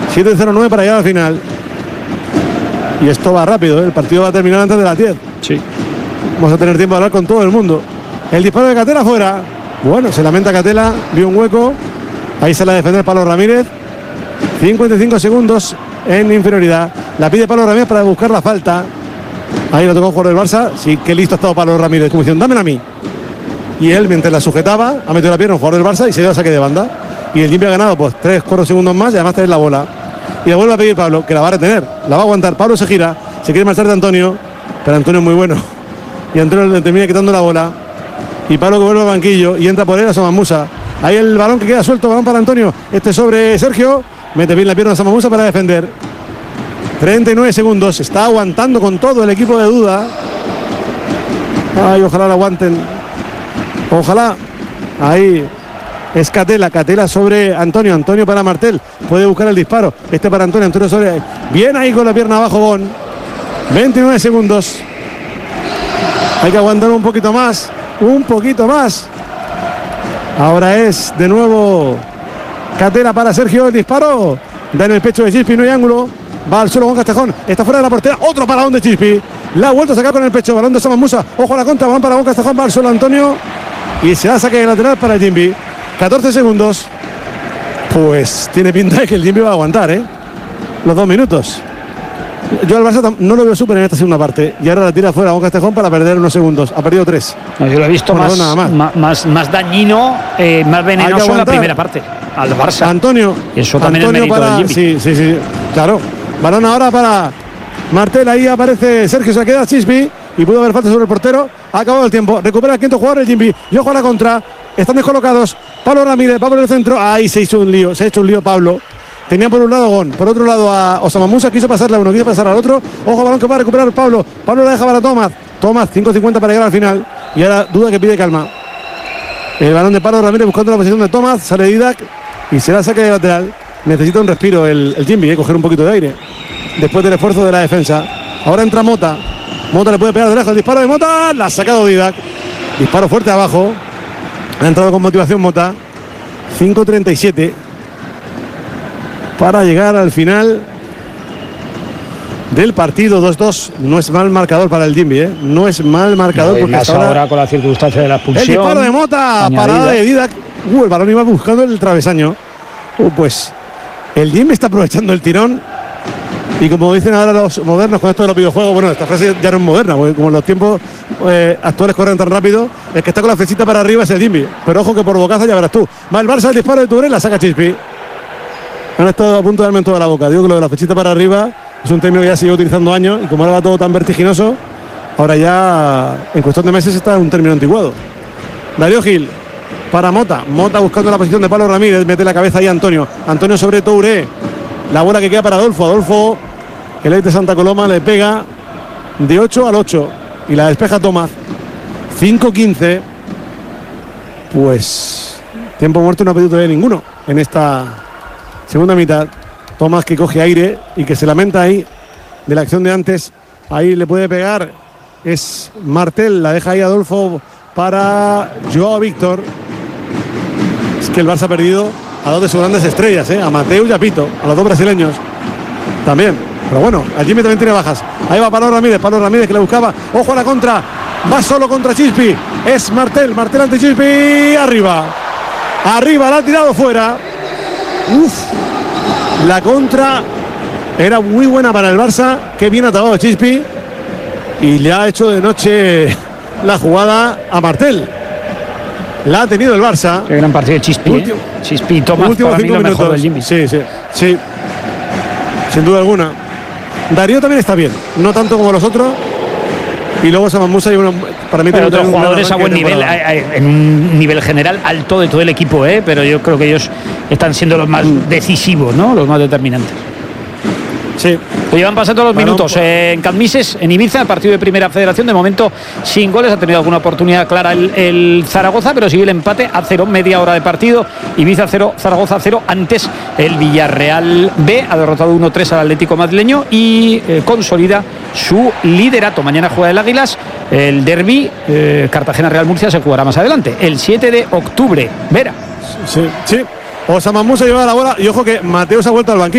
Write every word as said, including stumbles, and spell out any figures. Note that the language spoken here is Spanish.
siete cero nueve para llegar al final. Y esto va rápido, ¿eh? El partido va a terminar antes de las diez. Sí. Vamos a tener tiempo de hablar con todo el mundo. El disparo de Catela fuera. Bueno, se lamenta Catela, vio un hueco. Ahí sale a defender Pablo Ramírez. cincuenta y cinco segundos en inferioridad. La pide Pablo Ramírez para buscar la falta. Ahí lo tocó el jugador del Barça. Sí, qué listo ha estado Pablo Ramírez, como diciendo, dámela a mí. Y él, mientras la sujetaba, ha metido la pierna un jugador del Barça y se dio a saque de banda. Y el Jimmy ha ganado pues tres, cuatro segundos más y además trae la bola. Y la vuelve a pedir Pablo, que la va a retener, la va a aguantar. Pablo se gira, se quiere marchar de Antonio, pero Antonio es muy bueno. Y Antonio le termina quitando la bola. Y Pablo que vuelve al banquillo y entra por él a Samamusa. Ahí el balón que queda suelto, balón para Antonio. Este sobre Sergio, mete bien la pierna a Samamusa para defender. treinta y nueve segundos, está aguantando con todo el equipo de Duda. Ay, ojalá lo aguanten. Ojalá. Ahí es Catela, Catela sobre Antonio, Antonio para Martel, puede buscar el disparo, este para Antonio, Antonio sobre, bien ahí con la pierna abajo Gon. veintinueve segundos, hay que aguantar un poquito más, un poquito más. Ahora es de nuevo Catela para Sergio, el disparo, da en el pecho de Chispi, no hay ángulo, va al suelo con Castejón, está fuera de la portera, otro paradón de Chispi, la ha vuelto a sacar con el pecho, balón de Samamusa, ojo a la contra, balón para Gon Castejón, va al suelo Antonio y se da saque de lateral para el Jimby. catorce segundos. Pues tiene pinta de que el Jimmy va a aguantar, ¿eh? Los dos minutos. Yo al Barça no lo veo súper en esta segunda parte. Y ahora la tira fuera a un Castejón para perder unos segundos. Ha perdido tres. No, yo lo he visto más, más. Más, más dañino, eh, más venenoso en la primera parte. Al Barça. Antonio. Y eso también Antonio es mérito para, del Jimmy. Sí, sí, sí. Claro. Balón ahora para Martel. Ahí aparece Sergio. Se queda Chispi. Y pudo haber falta sobre el portero. Ha acabado el tiempo. Recupera el quinto jugador el Jimby. Y ojo a la contra. Están descolocados. Pablo Ramírez, Pablo en el centro. Ahí se hizo un lío. Se ha hecho un lío Pablo. Tenía por un lado Gon, por otro lado a Osamamusa. Quiso pasarle a uno, quiso pasar al otro. Ojo, balón que va a recuperar Pablo. Pablo la deja para Tomás. Tomás, cinco cincuenta para llegar al final. Y ahora Duda que pide calma. El balón de Pablo Ramírez buscando la posición de Tomás. Sale Didac y será saque de lateral. Necesita un respiro el, el Jimby, eh, coger un poquito de aire. Después del esfuerzo de la defensa. Ahora entra Mota. Mota le puede pegar de lejos el disparo de Mota. La ha sacado Didac. Disparo fuerte abajo. Ha entrado con motivación Mota. cinco treinta y siete. Para llegar al final del partido. Dos dos. No es mal marcador para el Jimby, ¿eh? No es mal marcador. No, porque más ahora, ahora con la circunstancia de la expulsión. el disparo de Mota. añadida. Parada de Didac. Uh, el balón iba buscando el travesaño. Uh, pues el Jimby está aprovechando el tirón. Y como dicen ahora los modernos con esto de los videojuegos, bueno, esta frase ya no es moderna, porque como los tiempos eh, actuales corren tan rápido, el que está con la flechita para arriba es el Jimby. Pero ojo que por bocaza ya verás tú. Va el Barça, el disparo de Touré, la saca Chispi. Han estado a punto de darme en toda la boca. Digo que lo de la flechita para arriba es un término que ya se lleva utilizando años y como ahora va todo tan vertiginoso, ahora ya en cuestión de meses está un término antiguado. Darío Gil para Mota. Mota buscando la posición de Pablo Ramírez, mete la cabeza ahí a Antonio. Antonio sobre Touré. La bola que queda para Adolfo. Adolfo, el ex de Santa Coloma, le pega de ocho al ocho y la despeja Tomás. cinco quince. Pues tiempo muerto no ha pedido todavía ninguno en esta segunda mitad. Tomás que coge aire y que se lamenta ahí de la acción de antes. Ahí le puede pegar. Es Martel, la deja ahí Adolfo para Joao Víctor. Es que el Barça ha perdido a dos de sus grandes estrellas, ¿eh? A Mateu y a Pito, a los dos brasileños también. Pero bueno, el Jimmy también tiene bajas. Ahí va Pablo Ramírez, Pablo Ramírez que le buscaba. Ojo a la contra, va solo contra Chispi. Es Martel, Martel ante Chispi. Arriba, arriba, la ha tirado fuera. Uf, la contra era muy buena para el Barça. Qué bien atacado Chispi. Y le ha hecho de noche la jugada a Martel. La ha tenido el Barça. Qué gran partido de Chispi. Último, ¿eh? Chispi y Tomás últimos para mí cinco lo mejor del minutos. Jimmy. Sí, sí, sí. Sin duda alguna. Darío también está bien, no tanto como los otros. Y luego Samamusa y uno, para mí pero otros un jugadores a buen nivel, en un nivel general alto de todo el equipo, ¿eh? Pero yo creo que ellos están siendo los más decisivos, ¿no? Los más determinantes. Sí. Pues llevan pasando los Balón, minutos pues. eh, en Calmises, en Ibiza, el partido de Primera Federación, de momento sin goles, ha tenido alguna oportunidad clara el, el Zaragoza, pero sigue el empate a cero, media hora de partido, Ibiza cero, Zaragoza cero, antes el Villarreal B ha derrotado uno tres al Atlético madrileño y eh, consolida su liderato. Mañana juega el Águilas, el derbi eh, Cartagena-Real Murcia se jugará más adelante, el siete de octubre. Vera. Sí, sí. O Samamusa lleva la bola y ojo que Mateo se ha vuelto al banquillo.